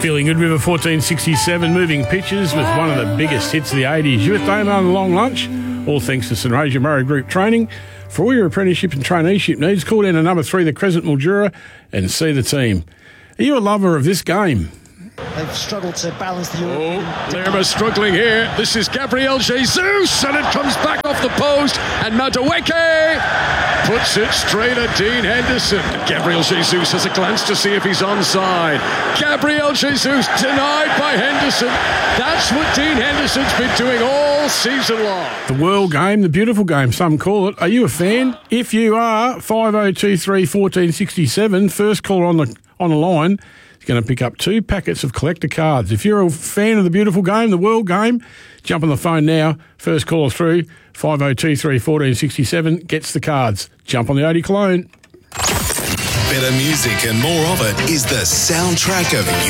Feeling Good River 1467, moving pictures with one of the biggest hits of the 80s. Youth Day on a long lunch, all thanks to St. Roger Murray Group Training. For all your apprenticeship and traineeship needs, call down to number 3, the Crescent Mildura, and see the team. Are you a lover of this game? They've struggled to balance the... Lerma struggling here. This is Gabriel Jesus, and it comes back off the post, and Madueke puts it straight at Dean Henderson. Gabriel Jesus has a glance to see if he's onside. Gabriel Jesus denied by Henderson. That's what Dean Henderson's been doing all season long. The world game, the beautiful game, some call it. Are you a fan? If you are, 5023 1467, first caller on the line is going to pick up 2 packets of collector cards. If you're a fan of the beautiful game, the world game, jump on the phone now. First caller through, 5023 1467, gets the cards. Jump on the Odie Cologne. Better music and more of it is the soundtrack of